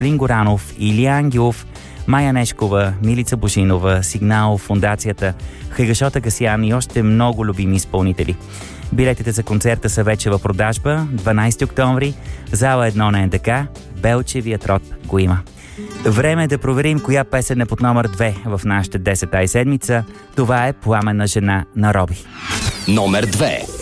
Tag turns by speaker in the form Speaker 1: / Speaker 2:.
Speaker 1: Лин Горанов, Илия Ангелов, Майя Нешкова, Милица Божинова, Сигнал, Фондацията, Хайгашота Гасян и още много любими изпълнители. Билетите за концерта са вече в продажба. 12 октомври, зала 1 на НДК, Белчевият род го има. Време е да проверим коя песен е под номер 2 в нашата 10-та седмица. Това е Пламенна жена на Роби.
Speaker 2: Номер 2.